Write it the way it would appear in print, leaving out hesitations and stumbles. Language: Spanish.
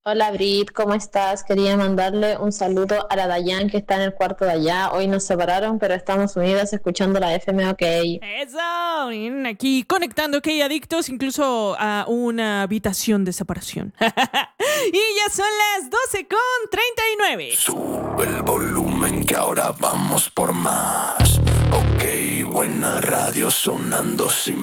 Hola Brit, ¿cómo estás? Quería mandarle un saludo a la Dayan que está en el cuarto de allá. Hoy nos separaron, pero estamos unidas escuchando la FM OK. Eso, bien, aquí conectando que hay adictos incluso a una habitación de separación. Y ya son las 12:39. Sube el volumen que ahora vamos por más. OK, buena radio sonando sin